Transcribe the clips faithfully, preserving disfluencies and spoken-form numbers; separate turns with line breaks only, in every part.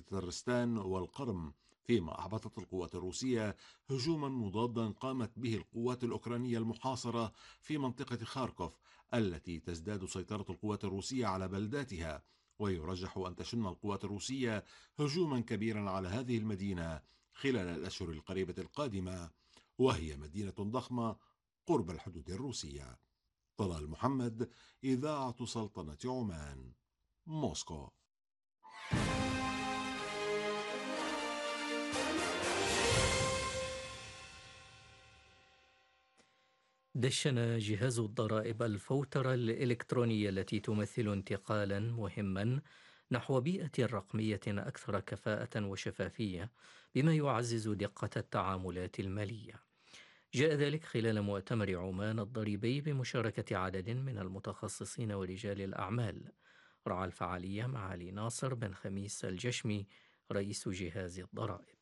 تترستان والقرم، فيما أحبطت القوات الروسية هجوما مضادا قامت به القوات الأوكرانية المحاصرة في منطقة خاركوف التي تزداد سيطرة القوات الروسية على بلداتها. ويرجح أن تشن القوات الروسية هجوما كبيرا على هذه المدينة خلال الأشهر القريبة القادمة، وهي مدينة ضخمة قرب الحدود الروسية. طلال محمد، إذاعة سلطنة عمان، موسكو.
دشن جهاز الضرائب الفوترة الإلكترونية التي تمثل انتقالا مهما نحو بيئة رقمية أكثر كفاءة وشفافية، بما يعزز دقة التعاملات المالية. جاء ذلك خلال مؤتمر عمان الضريبي بمشاركة عدد من المتخصصين ورجال الأعمال. رعى الفعالية معالي ناصر بن خميس الجشمي رئيس جهاز الضرائب.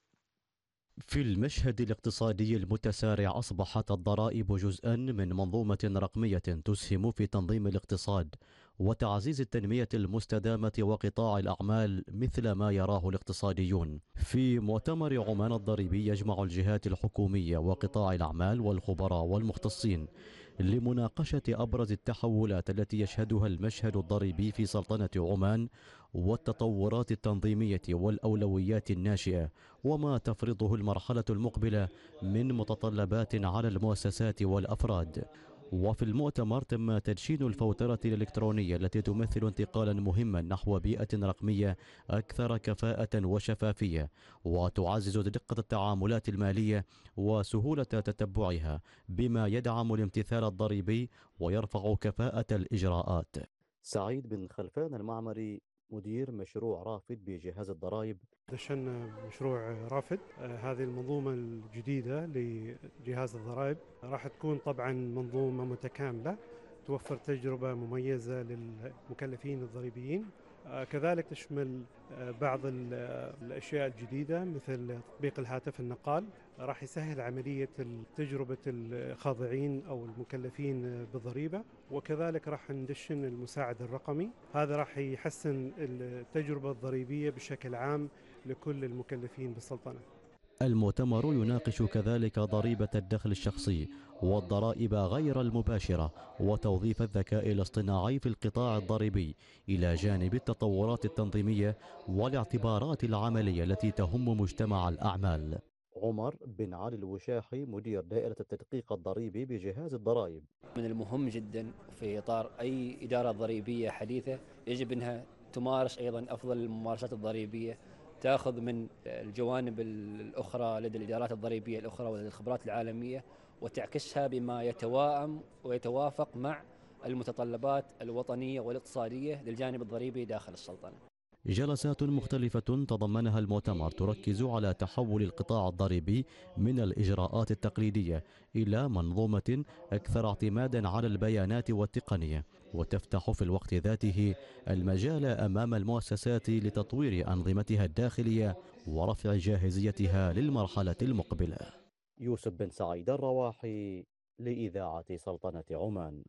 في المشهد الاقتصادي المتسارع أصبحت الضرائب جزءا من منظومة رقمية تسهم في تنظيم الاقتصاد وتعزيز التنمية المستدامة وقطاع الأعمال مثل ما يراه الاقتصاديون. في مؤتمر عمان الضريبي يجمع الجهات الحكومية وقطاع الأعمال والخبراء والمختصين لمناقشة أبرز التحولات التي يشهدها المشهد الضريبي في سلطنة عمان والتطورات التنظيمية والأولويات الناشئة وما تفرضه المرحلة المقبلة من متطلبات على المؤسسات والأفراد. وفي المؤتمر تم تدشين الفوترة الإلكترونية التي تمثل انتقالا مهما نحو بيئة رقمية أكثر كفاءة وشفافية، وتعزز دقة التعاملات المالية وسهولة تتبعها، بما يدعم الامتثال الضريبي ويرفع كفاءة الإجراءات. سعيد بن خلفان المعمري، مدير مشروع رافد بجهاز الضرائب.
دشنا مشروع رافد، آه، هذه المنظومة الجديدة لجهاز الضرائب راح تكون طبعا منظومة متكاملة توفر تجربة مميزة للمكلفين الضريبيين. آه، كذلك تشمل آه، بعض الأشياء الجديدة مثل تطبيق الهاتف النقال، راح يسهل عملية تجربة الخاضعين أو المكلفين بالضريبة. وكذلك راح ندشن المساعد الرقمي، هذا راح يحسن التجربة الضريبية بشكل عام لكل المكلفين بالسلطنة.
المؤتمر يناقش كذلك ضريبة الدخل الشخصي والضرائب غير المباشرة وتوظيف الذكاء الاصطناعي في القطاع الضريبي، إلى جانب التطورات التنظيمية والاعتبارات العملية التي تهم مجتمع الأعمال. عمر بن علي الوشاحي، مدير دائرة التدقيق الضريبي بجهاز الضرائب.
من المهم جدا في إطار أي إدارة ضريبية حديثة يجب أنها تمارس أيضا أفضل الممارسات الضريبية، تأخذ من الجوانب الأخرى لدى الإدارات الضريبية الأخرى ولدى الخبرات العالمية وتعكسها بما يتوائم ويتوافق مع المتطلبات الوطنية والاقتصادية للجانب الضريبي داخل السلطنة.
جلسات مختلفة تضمنها المؤتمر تركز على تحول القطاع الضريبي من الإجراءات التقليدية إلى منظومة أكثر اعتمادا على البيانات والتقنية، وتفتح في الوقت ذاته المجال أمام المؤسسات لتطوير أنظمتها الداخلية ورفع جاهزيتها للمرحلة المقبلة. يوسف بن سعيد الرواحي لإذاعة سلطنة عمان.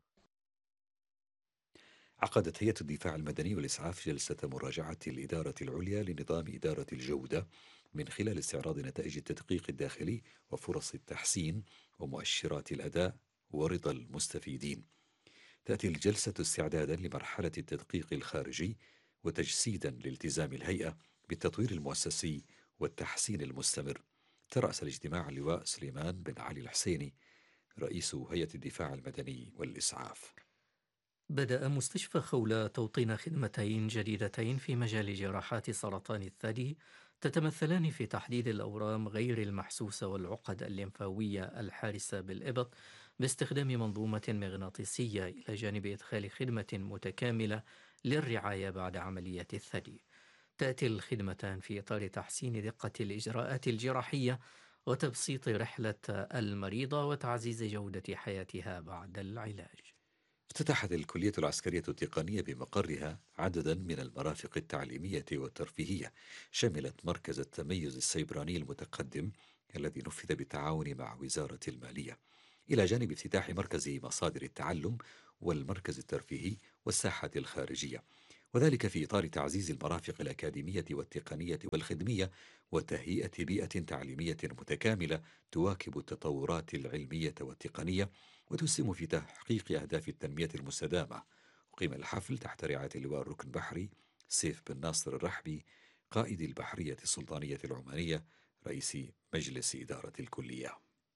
عقدت هيئة الدفاع المدني والإسعاف جلسة مراجعة الإدارة العليا لنظام إدارة الجودة من خلال استعراض نتائج التدقيق الداخلي وفرص التحسين ومؤشرات الأداء ورضا المستفيدين. تأتي الجلسة استعدادا لمرحلة التدقيق الخارجي وتجسيدا لالتزام الهيئة بالتطوير المؤسسي والتحسين المستمر. ترأس الاجتماع اللواء سليمان بن علي الحسيني رئيس هيئة الدفاع المدني والإسعاف.
بدأ مستشفى خولة توطين خدمتين جديدتين في مجال جراحات سرطان الثدي، تتمثلان في تحديد الأورام غير المحسوسة والعقد الليمفاوية الحارسة بالإبط باستخدام منظومة مغناطيسية، إلى جانب إدخال خدمة متكاملة للرعاية بعد عملية الثدي. تأتي الخدمتان في إطار تحسين دقة الإجراءات الجراحية وتبسيط رحلة المريضة وتعزيز جودة حياتها بعد العلاج.
افتتحت الكلية العسكرية التقنية بمقرها عددا من المرافق التعليمية والترفيهية، شملت مركز التميز السيبراني المتقدم الذي نفذ بالتعاون مع وزارة المالية، إلى جانب افتتاح مركز مصادر التعلم والمركز الترفيهي والساحة الخارجية. وذلك في إطار تعزيز المرافق الأكاديمية والتقنية والخدمية وتهيئة بيئة تعليمية متكاملة تواكب التطورات العلمية والتقنية وتسهم في تحقيق أهداف التنمية المستدامة. أقيم الحفل تحت رعاية اللواء الركن البحري سيف بن ناصر الرحبي قائد البحرية السلطانية العمانية رئيس مجلس إدارة الكلية.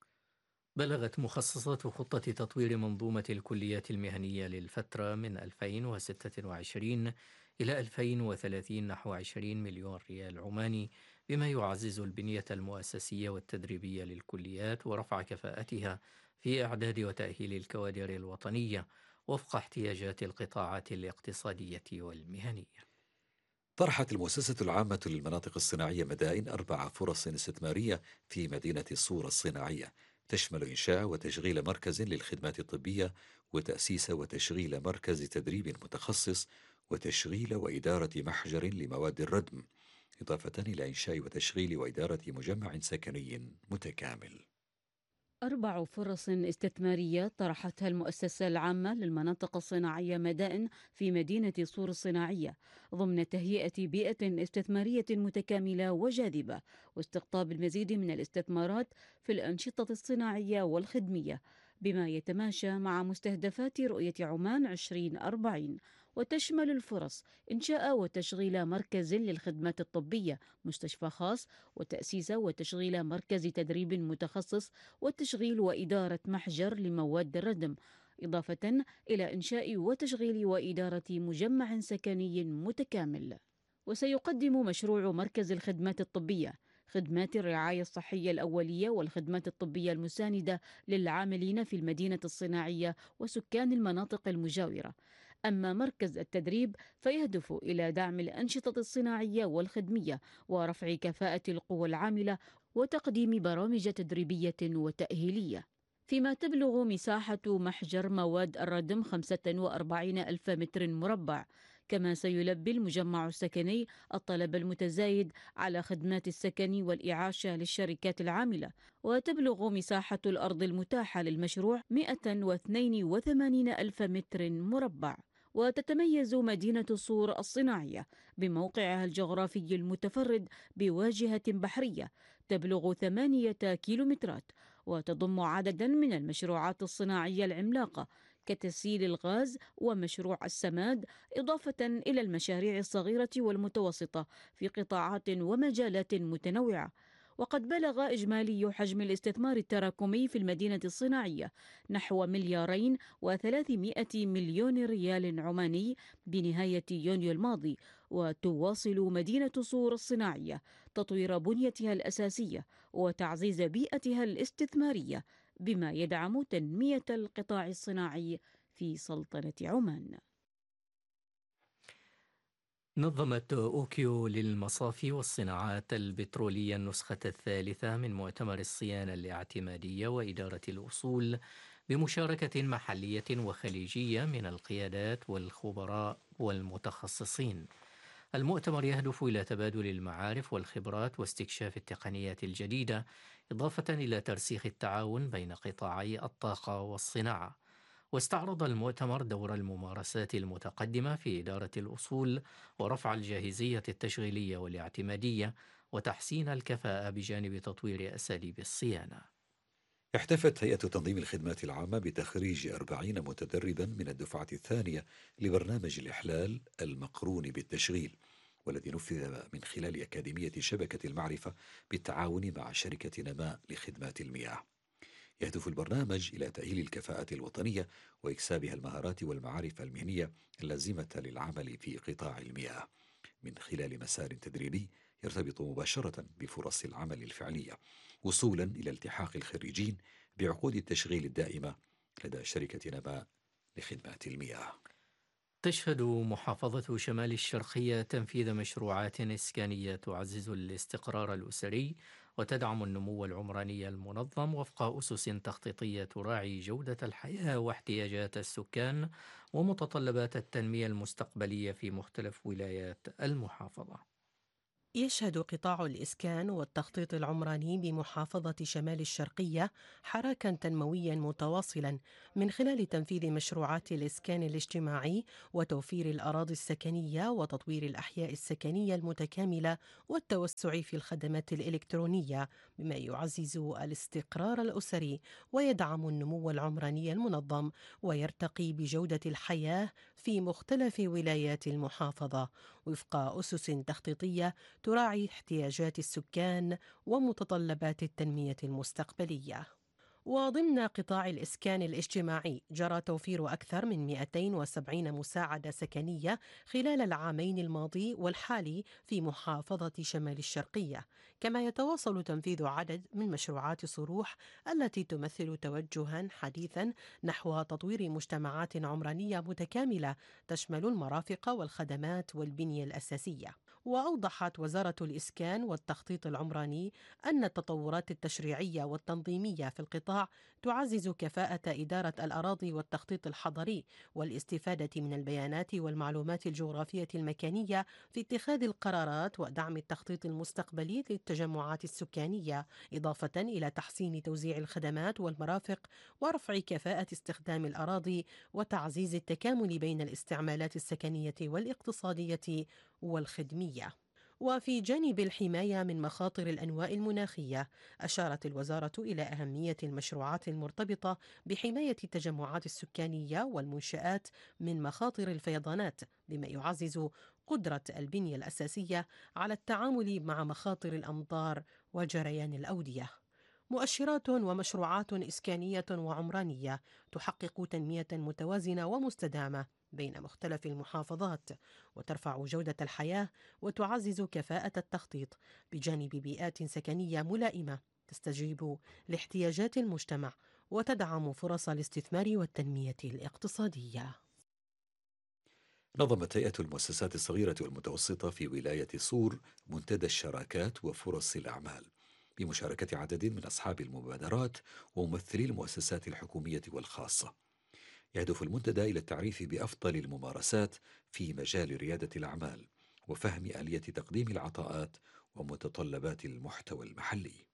بلغت مخصصات خطة تطوير منظومة الكليات المهنية للفترة من ألفين وستة وعشرين إلى ألفين وثلاثين نحو عشرين مليون ريال عماني، بما يعزز البنية المؤسسية والتدريبية للكليات ورفع كفاءتها في إعداد وتأهيل الكوادر الوطنية وفق احتياجات القطاعات الاقتصادية والمهنية.
طرحت المؤسسة العامة للمناطق الصناعية مدائن أربع فرص استثمارية في مدينة الصورة الصناعية، تشمل إنشاء وتشغيل مركز للخدمات الطبية وتأسيس وتشغيل مركز تدريب متخصص وتشغيل وإدارة محجر لمواد الردم، إضافة إلى إنشاء وتشغيل وإدارة مجمع سكني متكامل.
أربع فرص استثمارية طرحتها المؤسسة العامة للمناطق الصناعية مدائن في مدينة صور الصناعية ضمن تهيئة بيئة استثمارية متكاملة وجاذبة واستقطاب المزيد من الاستثمارات في الأنشطة الصناعية والخدمية بما يتماشى مع مستهدفات رؤية عمان عشرين أربعين. وتشمل الفرص إنشاء وتشغيل مركز للخدمات الطبية، مستشفى خاص، وتأسيس وتشغيل مركز تدريب متخصص، وتشغيل وإدارة محجر لمواد الردم، إضافة إلى إنشاء وتشغيل وإدارة مجمع سكني متكامل. وسيقدم مشروع مركز الخدمات الطبية خدمات الرعاية الصحية الأولية والخدمات الطبية المساندة للعاملين في المدينة الصناعية وسكان المناطق المجاورة. أما مركز التدريب فيهدف إلى دعم الأنشطة الصناعية والخدمية ورفع كفاءة القوى العاملة وتقديم برامج تدريبية وتأهيلية. فيما تبلغ مساحة محجر مواد الردم خمسة وأربعين ألف متر مربع. كما سيلبي المجمع السكني الطلب المتزايد على خدمات السكن والإعاشة للشركات العاملة، وتبلغ مساحة الأرض المتاحة للمشروع مئة واثنين وثمانين ألف متر مربع. وتتميز مدينة صور الصناعية بموقعها الجغرافي المتفرد بواجهة بحرية تبلغ ثمانية كيلومترات، وتضم عددا من المشروعات الصناعية العملاقة كتسييل الغاز ومشروع السماد، إضافة إلى المشاريع الصغيرة والمتوسطة في قطاعات ومجالات متنوعة. وقد بلغ إجمالي حجم الاستثمار التراكمي في المدينة الصناعية نحو مليارين وثلاثمائة مليون ريال عماني بنهاية يونيو الماضي. وتواصل مدينة صور الصناعية تطوير بنيتها الأساسية وتعزيز بيئتها الاستثمارية بما يدعم تنمية القطاع الصناعي في سلطنة عمان.
نظمت أوكيو للمصافي والصناعات البترولية النسخة الثالثة من مؤتمر الصيانة الاعتمادية وإدارة الأصول بمشاركة محلية وخليجية من القيادات والخبراء والمتخصصين. المؤتمر يهدف إلى تبادل المعارف والخبرات واستكشاف التقنيات الجديدة، إضافة إلى ترسيخ التعاون بين قطاعي الطاقة والصناعة. واستعرض المؤتمر دور الممارسات المتقدمة في إدارة الأصول ورفع الجاهزية التشغيلية والاعتمادية وتحسين الكفاءة بجانب تطوير أساليب الصيانة.
احتفت هيئة تنظيم الخدمات العامة بتخريج أربعين متدربا من الدفعة الثانية لبرنامج الإحلال المقرون بالتشغيل، والذي نفذ من خلال أكاديمية شبكة المعرفة بالتعاون مع شركة نماء لخدمات المياه. يهدف البرنامج إلى تأهيل الكفاءة الوطنية وإكسابها المهارات والمعارف المهنية اللازمة للعمل في قطاع المياه من خلال مسار تدريبي يرتبط مباشرة بفرص العمل الفعلية، وصولا إلى التحاق الخريجين بعقود التشغيل الدائمة لدى شركة نماء لخدمات المياه.
تشهد محافظة شمال الشرقية تنفيذ مشروعات إسكانية تعزز الاستقرار الأسري وتدعم النمو العمراني المنظم وفق أسس تخطيطية تراعي جودة الحياة واحتياجات السكان ومتطلبات التنمية المستقبلية في مختلف ولايات المحافظة.
يشهد قطاع الإسكان والتخطيط العمراني بمحافظة شمال الشرقية حراكا تنمويا متواصلا من خلال تنفيذ مشروعات الإسكان الاجتماعي وتوفير الأراضي السكنية وتطوير الأحياء السكنية المتكاملة والتوسع في الخدمات الإلكترونية، بما يعزز الاستقرار الأسري ويدعم النمو العمراني المنظم ويرتقي بجودة الحياة في مختلف ولايات المحافظة وفق أسس تخطيطية تراعي احتياجات السكان ومتطلبات التنمية المستقبلية. وضمن قطاع الإسكان الاجتماعي جرى توفير أكثر من مئتين وسبعين مساعدة سكنية خلال العامين الماضي والحالي في محافظة شمال الشرقية، كما يتواصل تنفيذ عدد من مشروعات صروح التي تمثل توجها حديثا نحو تطوير مجتمعات عمرانية متكاملة تشمل المرافق والخدمات والبنية الأساسية. وأوضحت وزارة الإسكان والتخطيط العمراني أن التطورات التشريعية والتنظيمية في القطاع تعزز كفاءة إدارة الأراضي والتخطيط الحضري والاستفادة من البيانات والمعلومات الجغرافية المكانية في اتخاذ القرارات ودعم التخطيط المستقبلي للتجمعات السكانية، إضافة إلى تحسين توزيع الخدمات والمرافق ورفع كفاءة استخدام الأراضي وتعزيز التكامل بين الاستعمالات السكنية والاقتصادية والخدمية. وفي جانب الحماية من مخاطر الأنواء المناخية، أشارت الوزارة إلى أهمية المشروعات المرتبطة بحماية التجمعات السكانية والمنشآت من مخاطر الفيضانات، بما يعزز قدرة البنية الأساسية على التعامل مع مخاطر الأمطار وجريان الأودية. مؤشرات ومشروعات إسكانية وعمرانية تحقق تنمية متوازنة ومستدامة بين مختلف المحافظات وترفع جودة الحياة وتعزز كفاءة التخطيط بجانب بيئات سكنية ملائمة تستجيب لاحتياجات المجتمع وتدعم فرص الاستثمار والتنمية الاقتصادية.
نظمت هيئة المؤسسات الصغيرة والمتوسطة في ولاية صور منتدى الشراكات وفرص الأعمال بمشاركة عدد من أصحاب المبادرات وممثلي المؤسسات الحكومية والخاصة. يهدف المنتدى إلى التعريف بأفضل الممارسات في مجال ريادة الأعمال وفهم آلية تقديم العطاءات ومتطلبات المحتوى المحلي.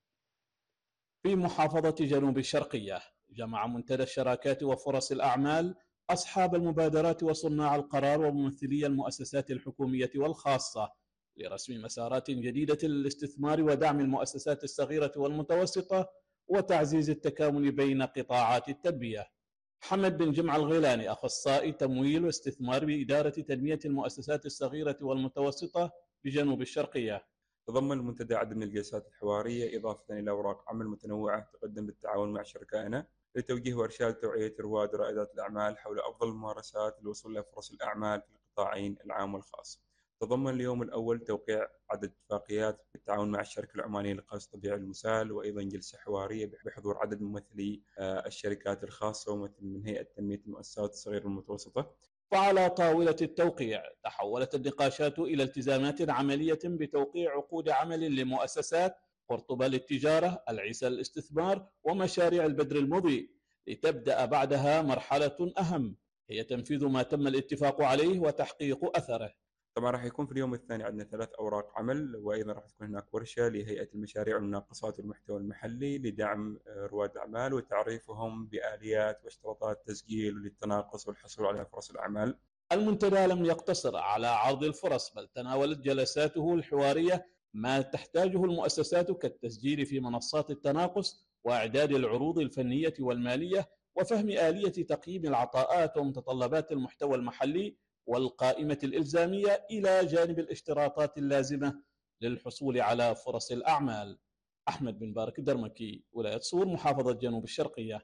في محافظة جنوب الشرقية جمع منتدى الشراكات وفرص الأعمال أصحاب المبادرات وصناع القرار وممثلي المؤسسات الحكومية والخاصة لرسم مسارات جديدة للاستثمار ودعم المؤسسات الصغيرة والمتوسطة وتعزيز التكامل بين قطاعات التنمية. حمد بن جمع الغيلاني أخصائي تمويل واستثمار بإدارة تنمية المؤسسات الصغيرة والمتوسطة بجنوب الشرقية.
تضمن المنتدى عدد من الجلسات الحوارية إضافة إلى أوراق عمل متنوعة تقدم بالتعاون مع شركائنا لتوجيه وإرشاد توعية رواد ورائدات الأعمال حول أفضل الممارسات للوصول إلى فرص الأعمال في القطاعين العام والخاص. تضمن اليوم الأول توقيع عدد اتفاقيات بالتعاون مع الشركة العمانية للقص الطبيعي المسال، وأيضا جلسة حوارية بحضور عدد من ممثلي الشركات الخاصة ومثل من هيئة تنمية المؤسسات الصغيرة والمتوسطة.
وعلى طاولة التوقيع تحولت النقاشات إلى التزامات عملية بتوقيع عقود عمل لمؤسسات قرطبة للتجارة، العيسى للاستثمار، ومشاريع البدر المضيء، لتبدأ بعدها مرحلة أهم هي تنفيذ ما تم الاتفاق عليه وتحقيق أثره.
طبعا راح يكون في اليوم الثاني عندنا ثلاث أوراق عمل، وأيضا راح تكون هناك ورشة لهيئة المشاريع والمناقصات والمحتوى المحلي لدعم رواد الأعمال وتعريفهم بآليات واشتراطات التسجيل للتناقص والحصول على فرص الأعمال.
المنتدى لم يقتصر على عرض الفرص، بل تناولت جلساته الحوارية ما تحتاجه المؤسسات كالتسجيل في منصات التناقص وإعداد العروض الفنية والمالية وفهم آلية تقييم العطاءات ومتطلبات المحتوى المحلي والقائمة الإلزامية إلى جانب الاشتراطات اللازمة للحصول على فرص الأعمال. أحمد بن بارك الدرمكي، ولاية صور، محافظة جنوب الشرقية.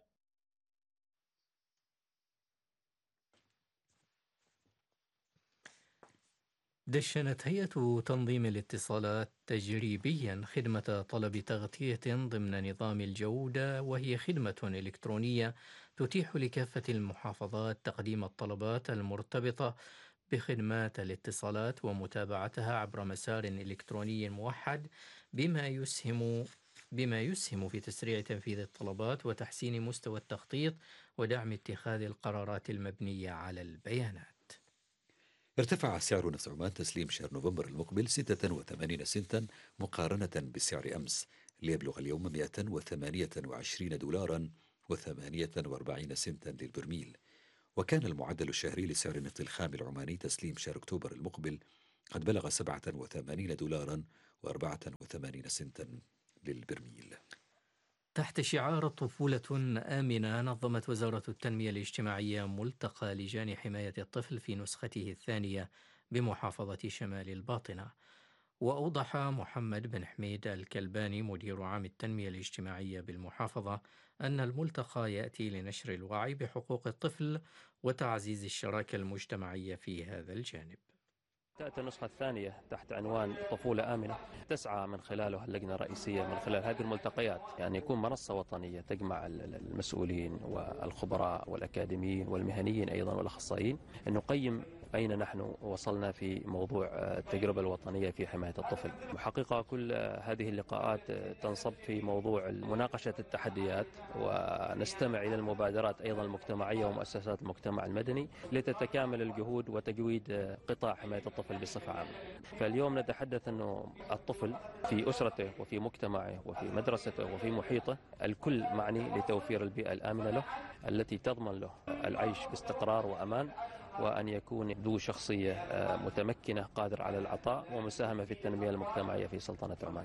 دشنت هيئة تنظيم الاتصالات تجريبيا خدمة طلب تغطية ضمن نظام الجودة، وهي خدمة إلكترونية تتيح لكافة المحافظات تقديم الطلبات المرتبطة بخدمات الاتصالات ومتابعتها عبر مسار إلكتروني موحد، بما يسهم بما يسهم في تسريع تنفيذ الطلبات وتحسين مستوى التخطيط ودعم اتخاذ القرارات المبنية على البيانات.
ارتفع سعر نفط عمان تسليم شهر نوفمبر المقبل ستة وثمانين سنتا مقارنة بسعر أمس، ليبلغ اليوم مئة وثمانية وعشرين دولارا وثمانية وأربعين سنتا للبرميل. وكان المعدل الشهري لسعر النفط الخام العماني تسليم شهر أكتوبر المقبل قد بلغ سبعة وثمانين دولارا وأربعة وثمانين سنتا للبرميل.
تحت شعار طفولة آمنة، نظمت وزارة التنمية الاجتماعية ملتقى لجان حماية الطفل في نسخته الثانية بمحافظة شمال الباطنة. وأوضح محمد بن حميد الكلباني مدير عام التنمية الاجتماعية بالمحافظة أن الملتقى يأتي لنشر الوعي بحقوق الطفل وتعزيز الشراكة المجتمعية في هذا الجانب.
تأتي النسخة الثانية تحت عنوان طفولة آمنة، تسعى من خلاله اللجنة الرئيسية من خلال هذه الملتقيات يعني يكون منصة وطنية تجمع المسؤولين والخبراء والأكاديميين والمهنيين أيضا والأخصائيين أن نقيم أين نحن وصلنا في موضوع التجربة الوطنية في حماية الطفل. حقيقة كل هذه اللقاءات تنصب في موضوع مناقشة التحديات، ونستمع إلى المبادرات أيضا المجتمعية ومؤسسات المجتمع المدني لتتكامل الجهود وتجويد قطاع حماية الطفل بصفة عامة. فاليوم نتحدث أنه الطفل في أسرته وفي مجتمعه وفي مدرسته وفي محيطه الكل معني لتوفير البيئة الآمنة له التي تضمن له العيش باستقرار وأمان، وأن يكون ذو شخصية متمكنة قادر على العطاء ومساهمة في التنمية المجتمعية في سلطنة عمان.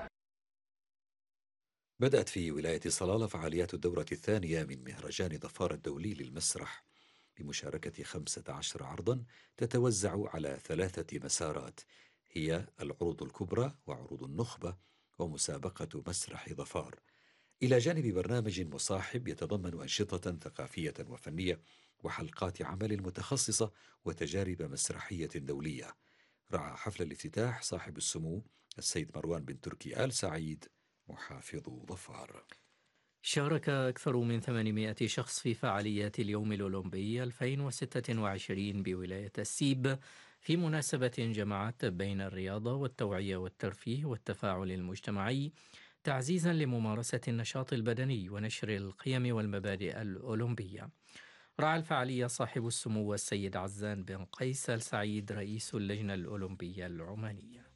بدأت في ولاية صلالة فعاليات الدورة الثانية من مهرجان ظفار الدولي للمسرح بمشاركة خمسة عشر عرضا تتوزع على ثلاثة مسارات، هي العروض الكبرى وعروض النخبة ومسابقة مسرح ظفار، إلى جانب برنامج مصاحب يتضمن أنشطة ثقافية وفنية وحلقات عمل متخصصة وتجارب مسرحية دولية. رعى حفل الافتتاح صاحب السمو السيد مروان بن تركي آل سعيد محافظ ظفار.
شارك أكثر من ثمانمائة شخص في فعاليات اليوم الأولمبي ألفين وستة وعشرين بولاية السيب في مناسبة جمعت بين الرياضة والتوعية والترفيه والتفاعل المجتمعي تعزيزا لممارسة النشاط البدني ونشر القيم والمبادئ الأولمبية. رعى الفعالية صاحب السمو السيد عزان بن قيس آل سعيد رئيس اللجنة الأولمبية العمانية.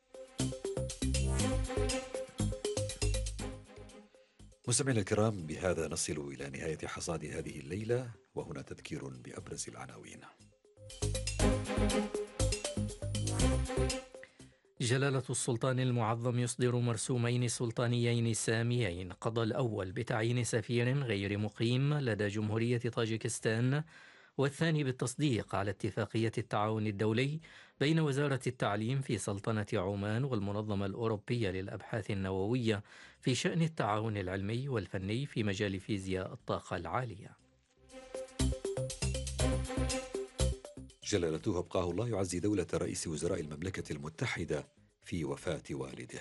مستمعينا الكرام، بهذا نصل إلى نهاية حصاد هذه الليلة، وهنا تذكير بأبرز العناوين.
جلالة السلطان المعظم يصدر مرسومين سلطانيين ساميين، قضى الأول بتعيين سفير غير مقيم لدى جمهورية طاجكستان، والثاني بالتصديق على اتفاقية التعاون الدولي بين وزارة التعليم في سلطنة عمان والمنظمة الأوروبية للأبحاث النووية في شأن التعاون العلمي والفني في مجال فيزياء الطاقة العالية.
جلالته أبقاه الله يعزي دولة رئيس وزراء المملكة المتحدة في وفاة والده.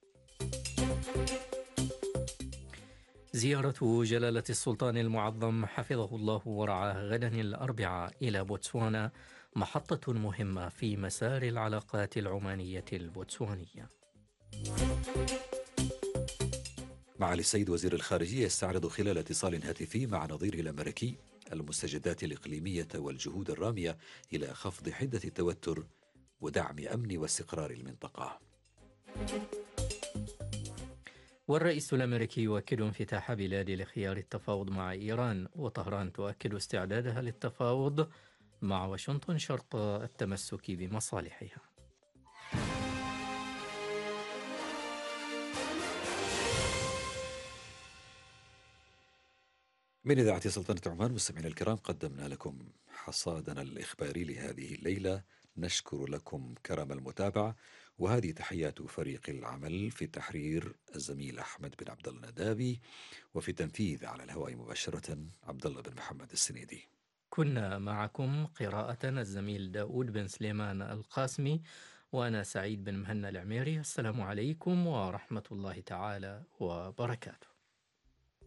زيارة جلالة السلطان المعظم حفظه الله ورعاه غدا الأربعاء إلى بوتسوانا محطة مهمة في مسار العلاقات العمانية البوتسوانية.
معالي السيد وزير الخارجية يستعرض خلال اتصال هاتفي مع نظيره الأمريكي المستجدات الإقليمية والجهود الرامية إلى خفض حدة التوتر ودعم أمن واستقرار المنطقة.
والرئيس الأمريكي يؤكد انفتاح بلاد لخيار التفاوض مع إيران، وطهران تؤكد استعدادها للتفاوض مع واشنطن شرط التمسك بمصالحها.
من إذاعة سلطنة عمان مستمعينا الكرام، قدمنا لكم حصادنا الإخباري لهذه الليلة. نشكر لكم كرم المتابعة، وهذه تحيات فريق العمل في التحرير الزميل أحمد بن عبد الله الندابي، وفي التنفيذ على الهواء مباشرة عبد الله بن محمد السنيدي.
كنا معكم قراءة الزميل داود بن سليمان القاسمي، وأنا سعيد بن مهنا العميري. السلام عليكم ورحمة الله تعالى وبركاته.